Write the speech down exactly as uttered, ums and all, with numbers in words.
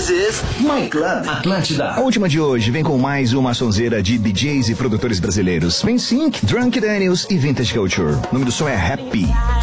is My Club. Atlântida. A última de hoje vem com mais uma sonzeira de D Js e produtores brasileiros. Vem Sync, Drunk Daniels e Vintage Culture. O nome do som é Happy.